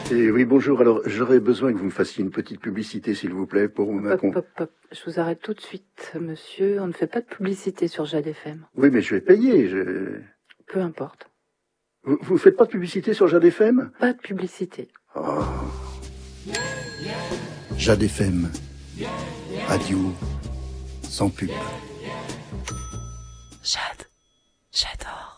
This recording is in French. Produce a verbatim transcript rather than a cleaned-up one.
Et oui, bonjour. Alors, j'aurais besoin que vous me fassiez une petite publicité, s'il vous plaît, pour ma... Hop, hop, hop. Je vous arrête tout de suite, monsieur. On ne fait pas de publicité sur Jade F M. Oui, mais je vais payer. Je... Peu importe. Vous, vous faites pas de publicité sur Jade F M? Pas de publicité. Oh. Jade F M. Radio. Sans pub. Jade. J'adore.